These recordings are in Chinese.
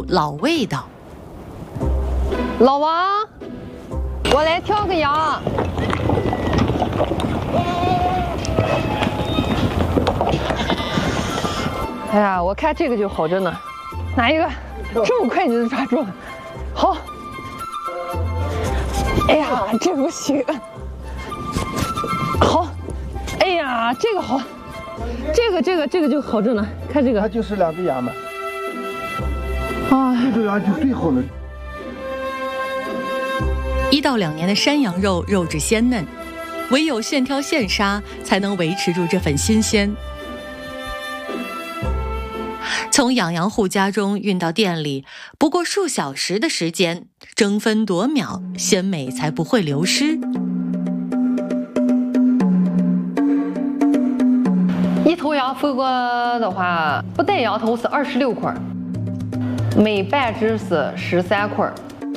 老味道。 老王，我来挑个羊。哎呀，我看这个就好着呢，哪一个这么快你就抓住了？好。哎呀，这不行。好。哎呀，这个好。这个就好着呢，看这个。 它就是2只羊嘛。 啊， 这只羊就最好了。 1到2年的山羊肉肉质鲜嫩，唯有现挑现杀才能维持住这份新鲜。从养羊户家中运到店里，不过数小时的时间，争分夺秒，鲜美才不会流失。 一头羊分过的话，不带羊头是26块，每半只是13块。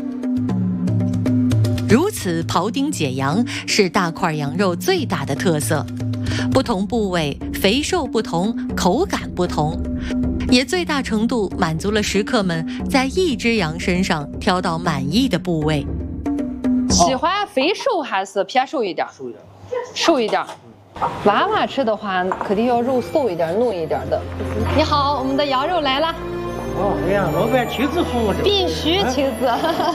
如此庖丁解羊是大块羊肉最大的特色，不同部位肥瘦不同，口感不同，也最大程度满足了食客们在一只羊身上挑到满意的部位。 喜欢肥瘦还是偏瘦一点？瘦一点。娃娃吃的话，肯定要肉瘦一点、嫩一点的。你好，我们的羊肉来了。 哦，哎呀，老板亲自服务的。 必须亲自。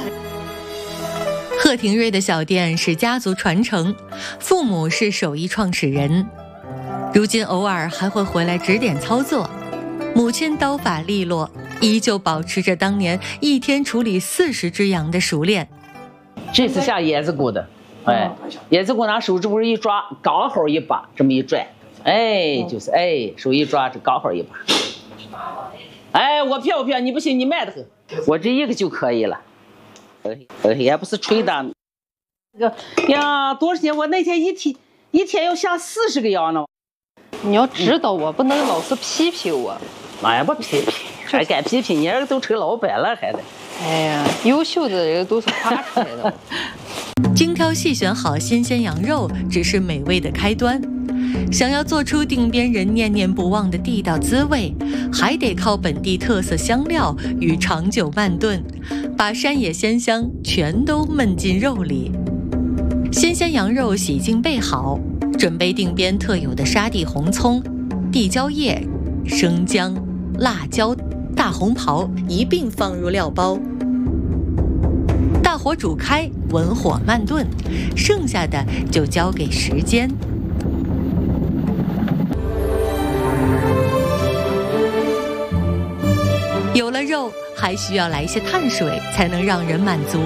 贺廷瑞的小店是家族传承，父母是手艺创始人，如今偶尔还会回来指点操作。母亲刀法利落，依旧保持着当年一天处理40只羊的熟练。 这是下椰子骨的，哎，椰子骨拿手指骨一抓，刚好一把，这么一拽，哎，就是哎，手一抓，这刚好一把。哎，我骗，你不信你慢得很，我这一个就可以了。也不是吹的，这个呀，多少钱？我那天一天要下40个羊呢。 你要指导我，不能老是批评我。 哎呀，不批评，还敢批评？你儿都成老板了，还得。 哎呀，优秀的人都是夸出来的。 精挑细选好新鲜羊肉只是美味的开端，想要做出定边人念念不忘的地道滋味，还得靠本地特色香料与长久慢炖，把山野鲜香全都焖进肉里。新鲜羊肉洗净备好，准备定边特有的沙地红葱、地椒叶、生姜、辣椒、大红袍一并放入料包，大火煮开，文火慢炖，剩下的就交给时间。有了肉，还需要来些碳水，才能让人满足。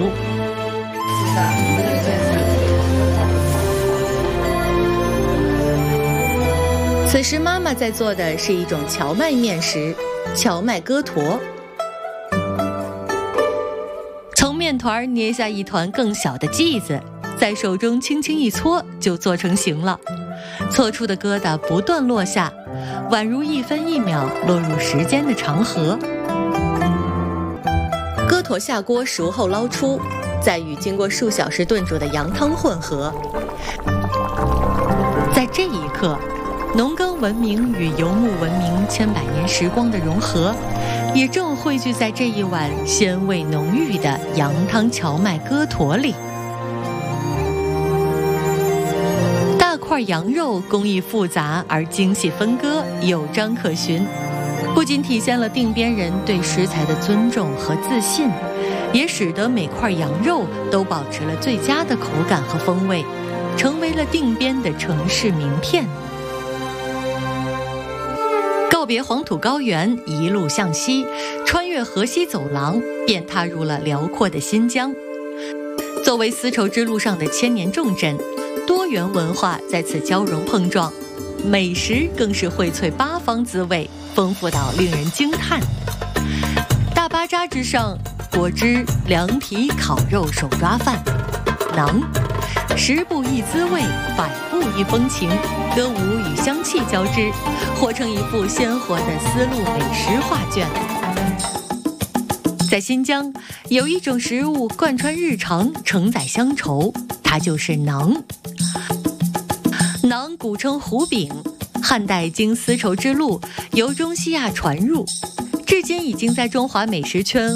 此时妈妈在做的是一种荞麦面食，荞麦疙坨。从面团捏下一团更小的剂子，在手中轻轻一搓，就做成形了。搓出的疙瘩不断落下，宛如1分1秒落入时间的长河。疙坨下锅熟后捞出，再与经过数小时炖煮的羊汤混合。在这一刻，农耕文明与游牧文明千百年时光的融合，也正汇聚在这一碗鲜味浓郁的羊汤荞麦疙坨里。大块羊肉工艺复杂而精细分割，有章可循，不仅体现了定边人对食材的尊重和自信，也使得每块羊肉都保持了最佳的口感和风味，成为了定边的城市名片。告别黄土高原，一路向西，穿越河西走廊，便踏入了辽阔的新疆。作为丝绸之路上的千年重镇，多元文化在此交融碰撞，美食更是荟萃八方滋味，丰富到令人惊叹。大巴扎之上，果汁、凉皮、烤肉、手抓饭，馕，10步一滋味，100步一风情，歌舞与香气交织，活成一幅鲜活的丝路美食画卷。在新疆，有一种食物贯穿日常，承载乡愁，它就是馕。馕古称胡饼，汉代经丝绸之路由中西亚传入，至今已经在中华美食圈